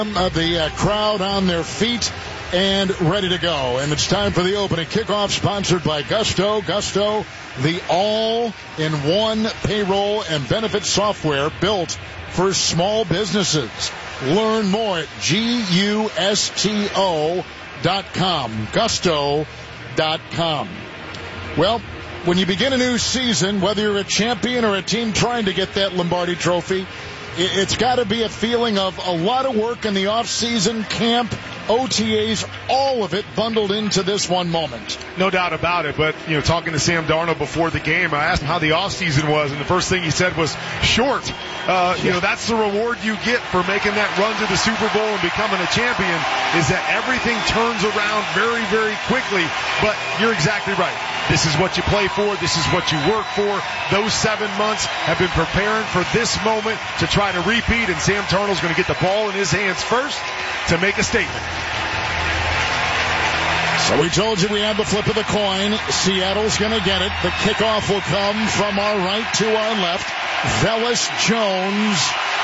The crowd on their feet and ready to go. And it's time for the opening kickoff, sponsored by Gusto. Gusto, the all-in-one payroll and benefit software built for small businesses. Learn more at gusto.com. Gusto.com. Well, when you begin a new season, whether you're a champion or a team trying to get that Lombardi trophy, it's got to be a feeling of a lot of work in the off-season, camp, OTAs, all of it bundled into this one moment. No doubt about it, but, talking to Sam Darnold before the game, I asked him how the off-season was, and the first thing he said was short. That's the reward you get for making that run to the Super Bowl and becoming a champion, is that everything turns around very, very quickly. But you're exactly right. This is what you play for. This is what you work for. Those 7 months have been preparing for this moment to try to repeat, and Sam Darnold's going to get the ball in his hands first to make a statement. So we told you we had the flip of the coin. Seattle's going to get it. The kickoff will come from our right to our left. Velus Jones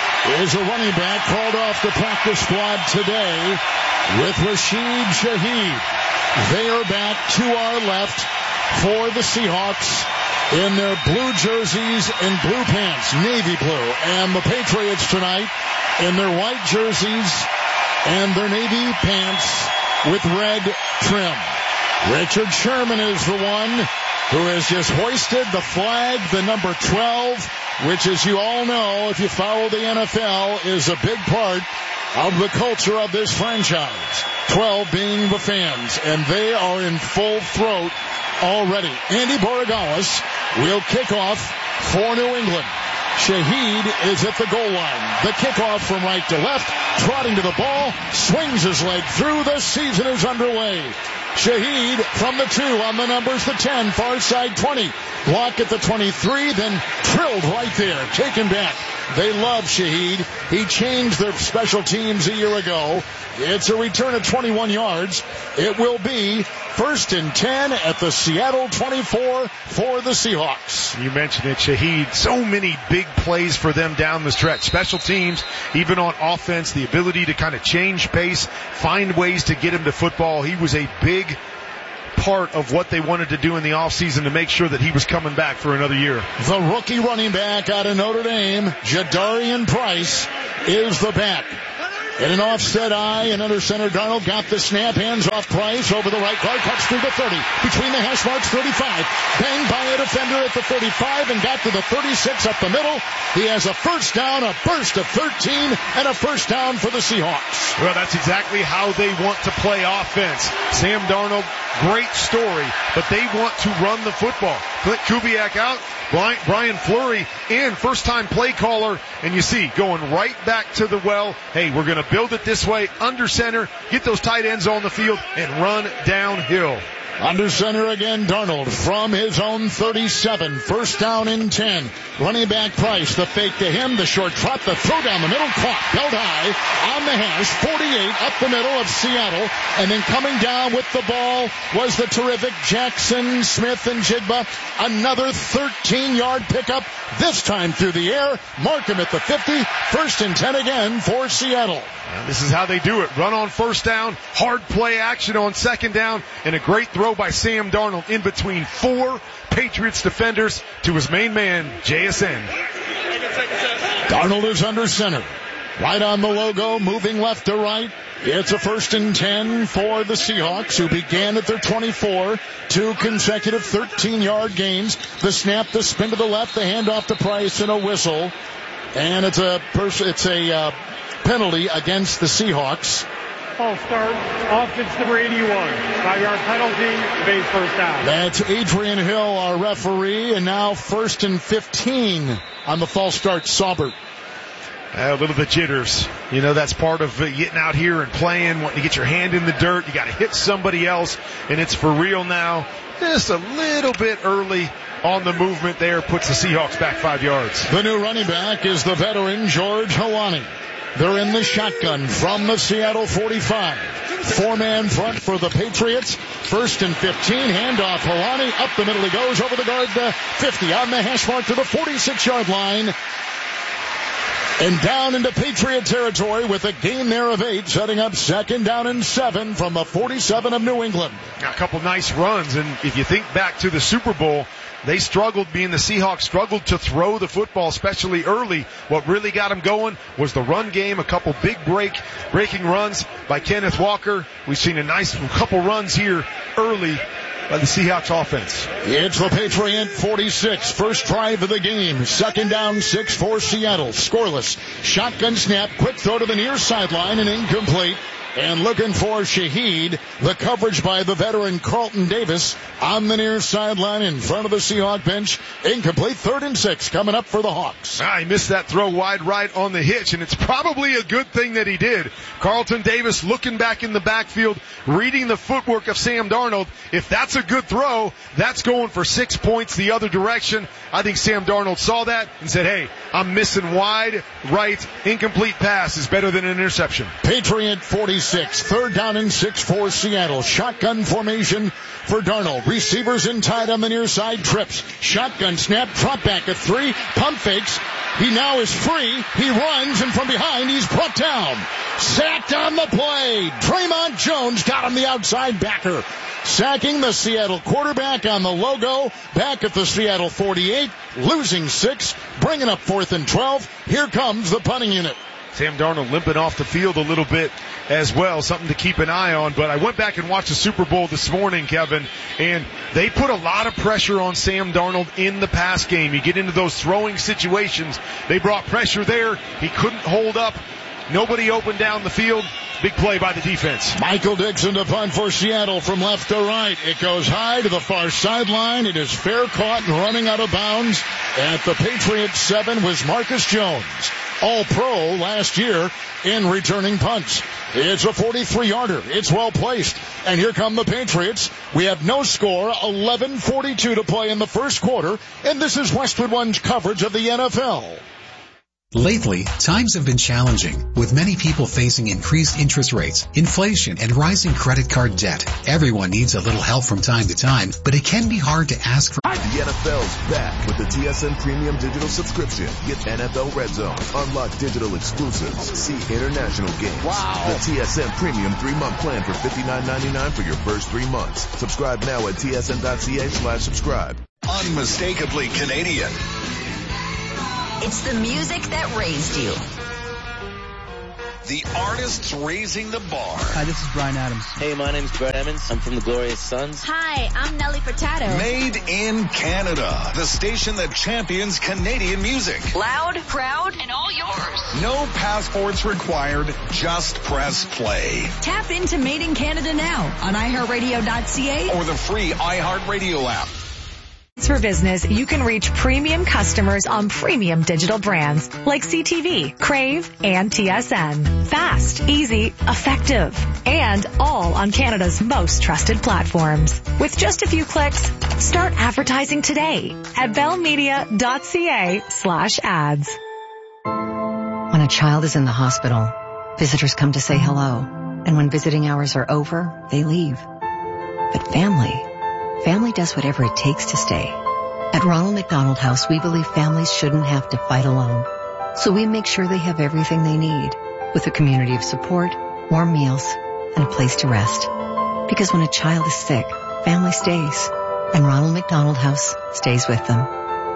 is a running back called off the practice squad today with Rashid Shaheed. They are back to our left for the Seahawks in their blue jerseys and blue pants, navy blue. And the Patriots tonight in their white jerseys and their navy pants with red trim. Richard Sherman is the one who has just hoisted the flag, the number 12, which, as you all know, if you follow the NFL, is a big part of the culture of this franchise. 12 being the fans, and they are in full throat already. Andy Borregales will kick off for New England. Shaheed is at the goal line. The kickoff from right to left, trotting to the ball, swings his leg through. The season is underway. Shaheed from the 2 on the numbers, the 10, far side 20. Block at the 23, then trilled right there, taken back. They love Shaheed. He changed their special teams a year ago. It's a return of 21 yards. It will be 1st and 10 at the Seattle 24 for the Seahawks. You mentioned it, Shaheed. So many big plays for them down the stretch. Special teams, even on offense, the ability to kind of change pace, find ways to get him to football. He was a big part of what they wanted to do in the offseason to make sure that he was coming back for another year. The rookie running back out of Notre Dame, Jadarian Price, is the back. In an offset eye, and under center, Darnold got the snap, hands off Price over the right guard, cuts through the 30, between the hash marks, 35, banged by a defender at the 35, and got to the 36 up the middle. He has a first down, a burst of 13, and a first down for the Seahawks. Well, that's exactly how they want to play offense. Sam Darnold, great story, but they want to run the football. Clint Kubiak out, Brian Fleury in, first-time play caller, and you see, going right back to the well, hey, we're going to build it this way, under center, get those tight ends on the field, and run downhill. Under center again, Darnold from his own 37. First down and 10. Running back Price, the fake to him, the short trot, the throw down the middle, caught, held high, on the hash, 48 up the middle of Seattle, and then coming down with the ball was the terrific Jackson Smith and Jigba. Another 13-yard pickup, this time through the air. Markham at the 50. 1st and 10 again for Seattle. And this is how they do it. Run on first down, hard play action on second down, and a great throw by Sam Darnold in between 4 Patriots defenders to his main man, JSN. Darnold is under center. Right on the logo, moving left to right. It's a 1st and 10 for the Seahawks, who began at their 24. 2 consecutive 13-yard gains. The snap, the spin to the left, the handoff to Price, and a whistle. And it's a penalty against the Seahawks. False start, offense number 81. 5-yard penalty, base first down. That's Adrian Hill, our referee, and now 1st and 15 on the false start, Saubert. A little bit jitters. That's part of getting out here and playing, wanting to get your hand in the dirt. You got to hit somebody else, and it's for real now. Just a little bit early on the movement there, puts the Seahawks back 5 yards. The new running back is the veteran George Helani. They're in the shotgun from the Seattle 45. 4-man front for the Patriots. 1st and 15. Handoff Helani. Up the middle he goes. Over the guard to 50. On the hash mark to the 46-yard line. And down into Patriot territory with a gain there of 8, setting up 2nd down and 7 from the 47 of New England. A couple nice runs, and if you think back to the Super Bowl, they struggled, the Seahawks struggled to throw the football, especially early. What really got them going was the run game, a couple big breaking runs by Kenneth Walker. We've seen a nice couple runs here early by the Seahawks offense. It's the Patriot 46, first drive of the game. 2nd down, 6 for Seattle. Scoreless. Shotgun snap, quick throw to the near sideline and incomplete. And looking for Shaheed, the coverage by the veteran Carlton Davis on the near sideline in front of the Seahawk bench. Incomplete, 3rd and 6 coming up for the Hawks. He missed that throw wide right on the hitch, and it's probably a good thing that he did. Carlton Davis looking back in the backfield, reading the footwork of Sam Darnold. If that's a good throw, that's going for 6 points the other direction. I think Sam Darnold saw that and said, hey, I'm missing wide right, incomplete pass is better than an interception. Patriot 46, 3rd down and 6 for Seattle. Shotgun formation for Darnold. Receivers in tight on the near side, trips. Shotgun snap, drop back at 3, pump fakes. He now is free. He runs, and from behind he's brought down. Sacked on the play. Draymond Jones got him the outside backer. Sacking the Seattle quarterback on the logo. Back at the Seattle 48. Losing 6. Bringing up 4th and 12. Here comes the punting unit. Sam Darnold limping off the field a little bit as well, something to keep an eye on. But I went back and watched the Super Bowl this morning, Kevin, and they put a lot of pressure on Sam Darnold in the pass game. You get into those throwing situations. They brought pressure there. He couldn't hold up. Nobody open down the field. Big play by the defense. Michael Dixon to punt for Seattle from left to right. It goes high to the far sideline. It is fair caught and running out of bounds. At the Patriots 7 was Marcus Jones, All-Pro last year in returning punts. It's a 43-yarder. It's well placed. And here come the Patriots. We have no score, 11:42 to play in the first quarter. And this is Westwood One's coverage of the NFL. Lately, times have been challenging, with many people facing increased interest rates, inflation, and rising credit card debt. Everyone needs a little help from time to time, but it can be hard to ask for. The NFL's back with the TSN Premium Digital Subscription. Get NFL Red Zone, unlock digital exclusives, see international games. Wow. The TSN Premium 3-month plan for $59.99 for your first 3 months. Subscribe now at tsn.ca/subscribe. Unmistakably Canadian. It's the music that raised you. The artists raising the bar. Hi, this is Bryan Adams. Hey, my name's Brett Emmons. I'm from the Glorious Sons. Hi, I'm Nelly Furtado. Made in Canada. The station that champions Canadian music. Loud, proud, and all yours. No passports required. Just press play. Tap into Made in Canada now on iHeartRadio.ca or the free iHeartRadio app. For business, you can reach premium customers on premium digital brands like CTV, Crave, and TSN. Fast, easy, effective, and all on Canada's most trusted platforms. With just a few clicks, start advertising today at bellmedia.ca/ads. When a child is in the hospital, visitors come to say hello, and when visiting hours are over, they leave. But family does whatever it takes to stay. At Ronald McDonald House, we believe families shouldn't have to fight alone. So we make sure they have everything they need, with a community of support, warm meals, and a place to rest. Because when a child is sick, family stays, and Ronald McDonald House stays with them.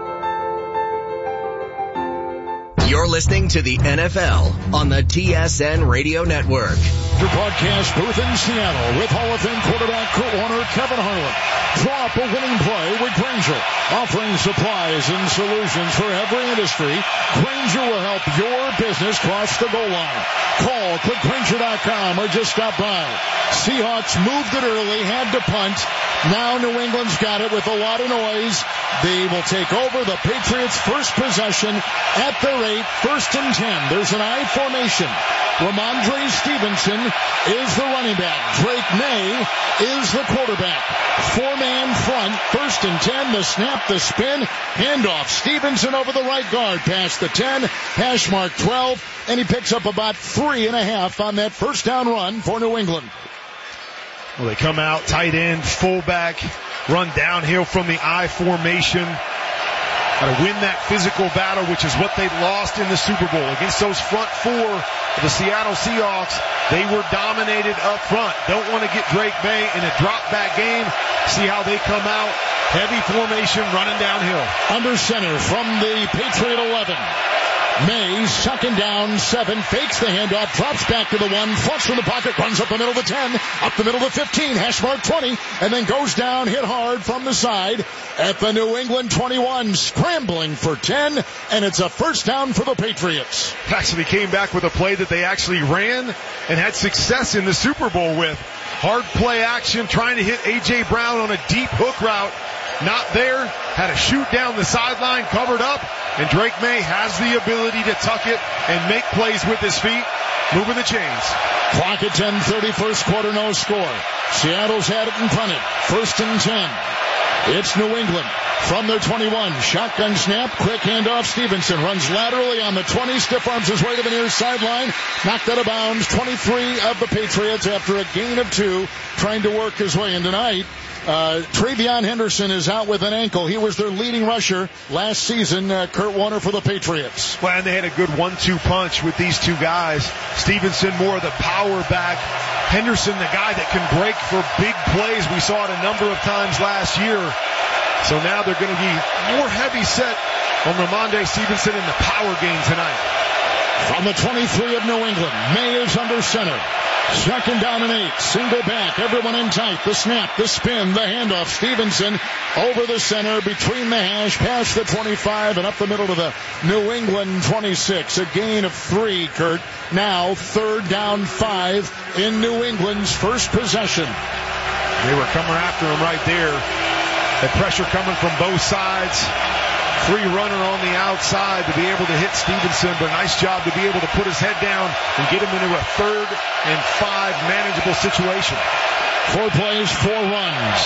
You're listening to the NFL on the TSN Radio Network. Your broadcast booth in Seattle with Hall of Fame quarterback Kurt Warner, Kevin Harlan. Draw up a winning play with Grainger, offering supplies and solutions for every industry. Grainger will help your business cross the goal line. Call clickgrainger.com or just stop by. Seahawks moved it early, had to punt. Now New England's got it with a lot of noise. They will take over the Patriots' first possession at their 8, 1st and 10. There's an I formation. Ramondre Stevenson is the running back. Drake May is the quarterback. 4-man front, 1st and 10. The snap, the spin, handoff. Stevenson over the right guard, past the 10, hash mark 12, and he picks up about 3.5 on that first down run for New England. Well, they come out, tight end, fullback, run downhill from the I formation. Got to win that physical battle, which is what they lost in the Super Bowl. Against those front four of the Seattle Seahawks, they were dominated up front. Don't want to get Drake May in a drop-back game. See how they come out. Heavy formation running downhill. Under center from the Patriot 11. May, second down, 7, fakes the handoff, drops back to the 1, flush from the pocket, runs up the middle of the 10, up the middle of the 15, hash mark 20, and then goes down, hit hard from the side at the New England 21, scrambling for 10, and it's a first down for the Patriots. Actually came back with a play that they actually ran and had success in the Super Bowl with. Hard play action, trying to hit A.J. Brown on a deep hook route. Not there, had a shoot down the sideline, covered up, and Drake May has the ability to tuck it and make plays with his feet, moving the chains. Clock at 10:30, first quarter, no score. Seattle's had it and punted. First and 10. It's New England from their 21. Shotgun snap, quick handoff. Stevenson runs laterally on the 20, stiff arms his way to the near sideline, knocked out of bounds. 23 of the Patriots after a gain of 2, trying to work his way in tonight. Travion Henderson is out with an ankle. He was their leading rusher last season. Kurt Warner for the Patriots. Well, and they had a good 1-2 punch with these two guys. Stevenson, more of the power back. Henderson, the guy that can break for big plays. We saw it a number of times last year. So now they're going to be more heavy set on Ramondre Stevenson in the power game tonight. From the 23 of New England, May is under center. Second down and 8. Single back. Everyone in tight. The snap, the spin, the handoff. Stevenson over the center, between the hash, past the 25 and up the middle to the New England 26. A gain of 3, Kurt. Now third down 5 in New England's first possession. They were coming after him right there. The pressure coming from both sides. Free runner on the outside to be able to hit Stevenson, but nice job to be able to put his head down and get him into a 3rd and 5 manageable situation. 4 plays, 4 runs.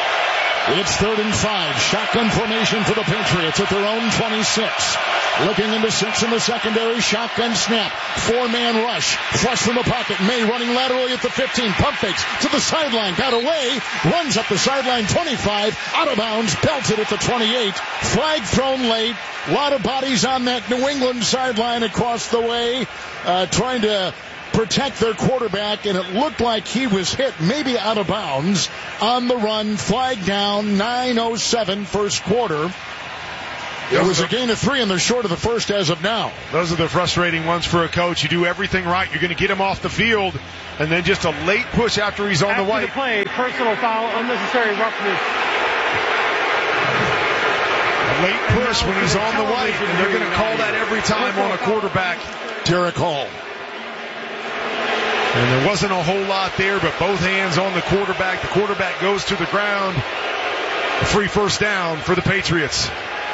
It's 3rd and 5. Shotgun formation for the Patriots at their own 26. Looking into 6 in the secondary. Shotgun snap. 4-man rush. Flush from the pocket. May running laterally at the 15. Pump fakes to the sideline. Got away. Runs up the sideline. 25. Out of bounds. Belted at the 28. Flag thrown late. A lot of bodies on that New England sideline across the way. Trying to protect their quarterback, and it looked like he was hit, maybe out of bounds, on the run. Flag down, 9:07 first quarter. It was a gain of 3, and they're short of the first as of now. Those are the frustrating ones for a coach. You do everything right, you're going to get him off the field, and then just a late push after he's on the white. After the play, personal foul, unnecessary roughness. A late push when he's on the white, and they're going to call that every time on a quarterback. Derek Hall. And there wasn't a whole lot there, but both hands on the quarterback. The quarterback goes to the ground. A free first down for the Patriots.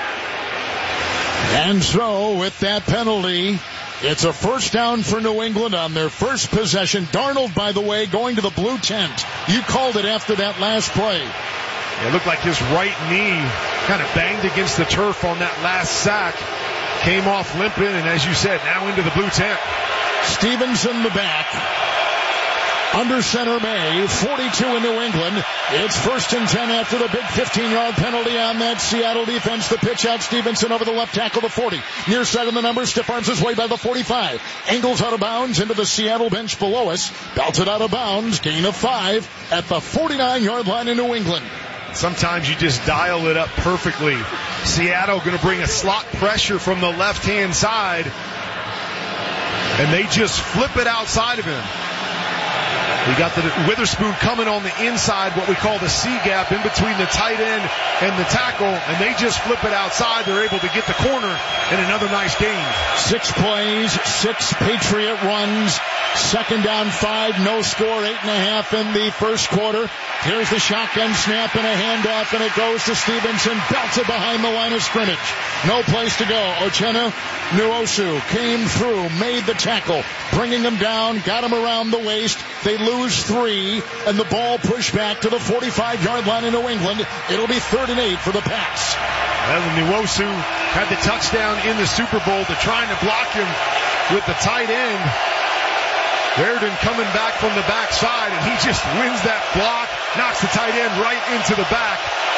And so, with that penalty, it's a first down for New England on their first possession. Darnold, by the way, going to the blue tent. You called it after that last play. It looked like his right knee kind of banged against the turf on that last sack. Came off limping, and as you said, now into the blue tent. Stevenson the back. Under center May, 42 in New England. It's 1st and 10 after the big 15-yard penalty on that Seattle defense. The pitch out, Stevenson over the left tackle, the 40. Near side of the numbers, stiff arms his way by the 45. Angles out of bounds into the Seattle bench below us. Belted out of bounds, gain of 5 at the 49-yard line in New England. Sometimes you just dial it up perfectly. Seattle going to bring a slot pressure from the left-hand side, and they just flip it outside of him. We got the Witherspoon coming on the inside, what we call the C gap, in between the tight end and the tackle, and they just flip it outside. They're able to get the corner, and another nice gain. 6 plays, 6 Patriot runs, 2nd down 5, no score, 8.5 in the first quarter. Here's the shotgun snap and a handoff, and it goes to Stevenson, belted behind the line of scrimmage. No place to go. Uchenna Nwosu came through, made the tackle, bringing him down, got him around the waist. They lose 3, and the ball pushed back to the 45-yard line in New England. It'll be 3rd and 8 for the pass. Well, Nwosu had the touchdown in the Super Bowl to trying to block him with the tight end. Reardon coming back from the backside, and he just wins that block, knocks the tight end right into the back.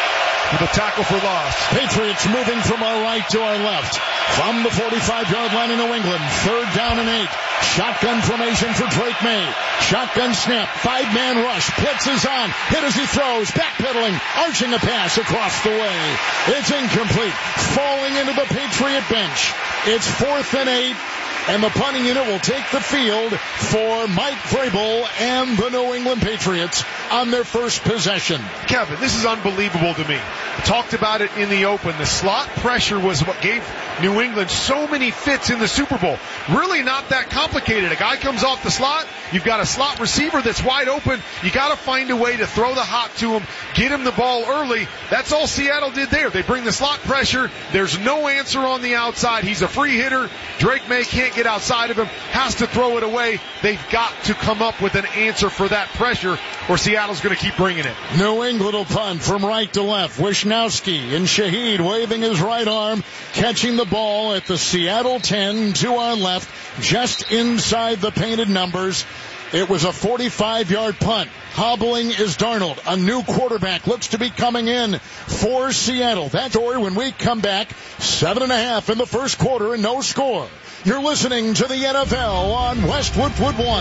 with a tackle for loss. Patriots moving from our right to our left. From the 45-yard line in New England, 3rd down and 8. Shotgun formation for Drake May. Shotgun snap, 5-man rush, blitz is on, hit as he throws, backpedaling, arching a pass across the way. It's incomplete, falling into the Patriot bench. It's 4th and 8. And the punting unit will take the field for Mike Vrabel and the New England Patriots on their first possession. Kevin, this is unbelievable to me. I talked about it in the open. The slot pressure was what gave New England so many fits in the Super Bowl. Really not that complicated. A guy comes off the slot. You've got a slot receiver that's wide open. You got to find a way to throw the hot to him, get him the ball early. That's all Seattle did there. They bring the slot pressure. There's no answer on the outside. He's a free hitter. Drake May can't get outside of him, has to throw it away. They've got to come up with an answer for that pressure, or Seattle's going to keep bringing it. New England will punt from right to left. Wisnowski and Shaheed waving his right arm, catching the ball at the Seattle 10 to our left, just inside the painted numbers. It was a 45-yard punt. Hobbling is Darnold. A new quarterback looks to be coming in for Seattle. That story when we come back. 7.5 in the first quarter and no score. You're listening to the NFL on Westwood 1.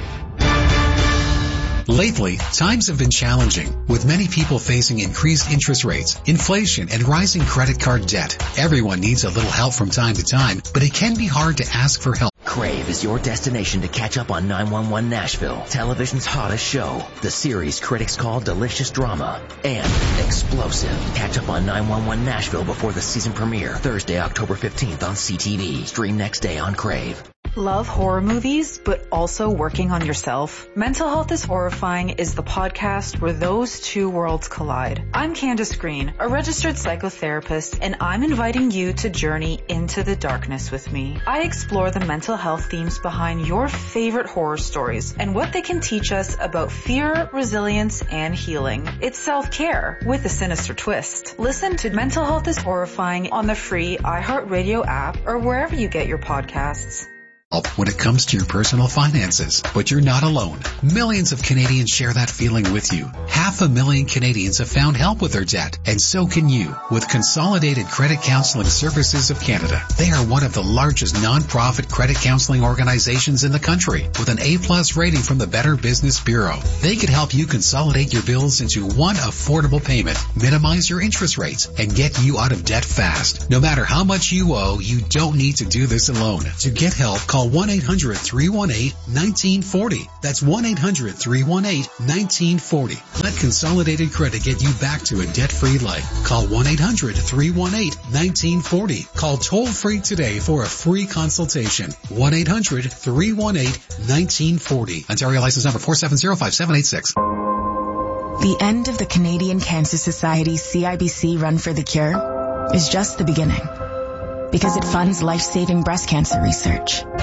Lately, times have been challenging, with many people facing increased interest rates, inflation, and rising credit card debt. Everyone needs a little help from time to time, but it can be hard to ask for help. Crave is your destination to catch up on 911 Nashville, television's hottest show. The series critics call delicious drama and explosive. Catch up on 911 Nashville before the season premiere, Thursday, October 15th on CTV. Stream next day on Crave. Love horror movies, but also working on yourself? Mental Health is Horrifying is the podcast where those two worlds collide. I'm Candace Green, a registered psychotherapist, and I'm inviting you to journey into the darkness with me. I explore the mental health themes behind your favorite horror stories and what they can teach us about fear, resilience, and healing. It's self-care with a sinister twist. Listen to Mental Health is Horrifying on the free iHeartRadio app or wherever you get your podcasts. When it comes to your personal finances, but you're not alone. Millions of Canadians share that feeling with you. 500,000 Canadians have found help with their debt, and so can you with Consolidated Credit Counseling Services of Canada. They are one of the largest non-profit credit counseling organizations in the country with an A+ rating from the Better Business Bureau. They can help you consolidate your bills into one affordable payment, minimize your interest rates, and get you out of debt fast. No matter how much you owe, you don't need to do this alone. To get help, call 1-800-318-1940. That's 1-800-318-1940. Let Consolidated Credit get you back to a debt-free life. Call 1-800-318-1940. Call toll-free today for a free consultation. 1-800-318-1940. Ontario license number 4705786. The end of the Canadian Cancer Society CIBC Run for the Cure is just the beginning, because it funds life-saving breast cancer research.